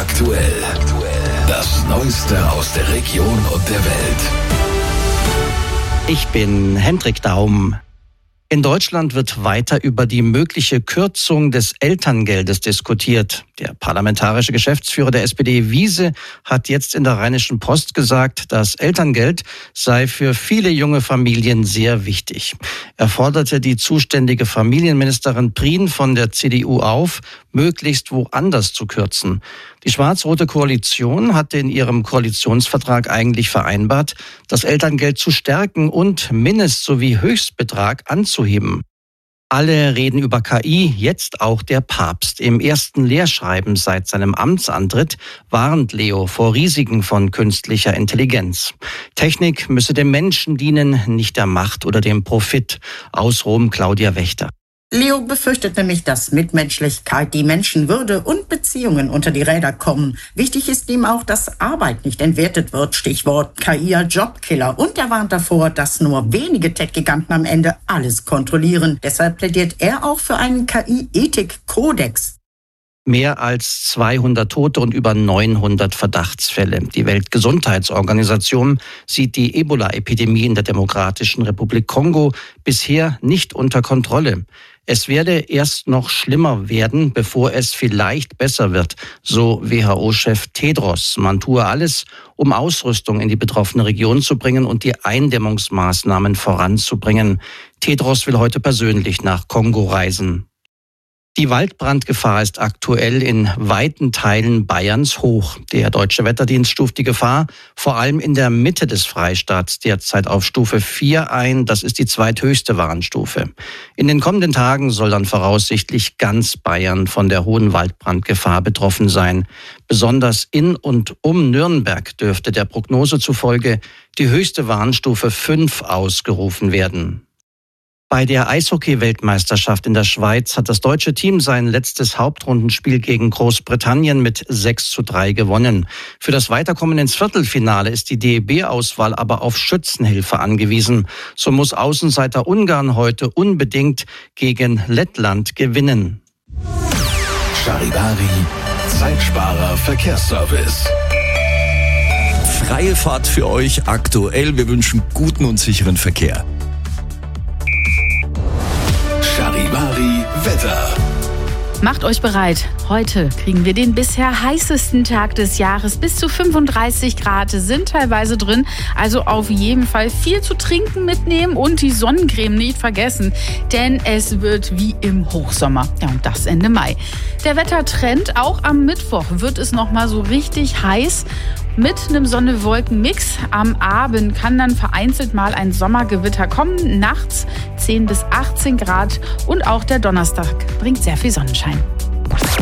aktuell. Das Neueste aus der Region und der Welt. Ich bin Hendrik Daum. In Deutschland wird weiter über die mögliche Kürzung des Elterngeldes diskutiert. Der parlamentarische Geschäftsführer der SPD, Wiese, hat jetzt in der Rheinischen Post gesagt, das Elterngeld sei für viele junge Familien sehr wichtig. Er forderte die zuständige Familienministerin Prien von der CDU auf, möglichst woanders zu kürzen. Die schwarz-rote Koalition hatte in ihrem Koalitionsvertrag eigentlich vereinbart, das Elterngeld zu stärken und Mindest- sowie Höchstbetrag anzuheben. Alle reden über KI, jetzt auch der Papst. Im ersten Lehrschreiben seit seinem Amtsantritt warnt Leo vor Risiken von künstlicher Intelligenz. Technik müsse dem Menschen dienen, nicht der Macht oder dem Profit. Aus Rom Claudia Wächter. Leo befürchtet nämlich, dass Mitmenschlichkeit, die Menschenwürde und Beziehungen unter die Räder kommen. Wichtig ist ihm auch, dass Arbeit nicht entwertet wird, Stichwort KI als Jobkiller. Und er warnt davor, dass nur wenige Tech-Giganten am Ende alles kontrollieren. Deshalb plädiert er auch für einen KI-Ethik-Kodex. Mehr als 200 Tote und über 900 Verdachtsfälle. Die Weltgesundheitsorganisation sieht die Ebola-Epidemie in der Demokratischen Republik Kongo bisher nicht unter Kontrolle. Es werde erst noch schlimmer werden, bevor es vielleicht besser wird, so WHO-Chef Tedros. Man tue alles, um Ausrüstung in die betroffene Region zu bringen und die Eindämmungsmaßnahmen voranzubringen. Tedros will heute persönlich nach Kongo reisen. Die Waldbrandgefahr ist aktuell in weiten Teilen Bayerns hoch. Der Deutsche Wetterdienst stuft die Gefahr vor allem in der Mitte des Freistaats derzeit auf Stufe 4 ein. Das ist die zweithöchste Warnstufe. In den kommenden Tagen soll dann voraussichtlich ganz Bayern von der hohen Waldbrandgefahr betroffen sein. Besonders in und um Nürnberg dürfte der Prognose zufolge die höchste Warnstufe 5 ausgerufen werden. Bei der Eishockey-Weltmeisterschaft in der Schweiz hat das deutsche Team sein letztes Hauptrundenspiel gegen Großbritannien mit 6:3 gewonnen. Für das Weiterkommen ins Viertelfinale ist die DEB-Auswahl aber auf Schützenhilfe angewiesen. So muss Außenseiter Ungarn heute unbedingt gegen Lettland gewinnen. Charivari, Zeitsparer Verkehrsservice. Freie Fahrt für euch aktuell. Wir wünschen guten und sicheren Verkehr. Charivari Wetter. Macht euch bereit. Heute kriegen wir den bisher heißesten Tag des Jahres. Bis zu 35 Grad sind teilweise drin. Also auf jeden Fall viel zu trinken mitnehmen und die Sonnencreme nicht vergessen. Denn es wird wie im Hochsommer. Ja, und das Ende Mai. Der Wettertrend, auch am Mittwoch wird es nochmal so richtig heiß. Mit einem Sonne-Wolken-Mix. Am Abend kann dann vereinzelt mal ein Sommergewitter kommen. Nachts 10 bis 18 Grad und auch der Donnerstag bringt sehr viel Sonnenschein.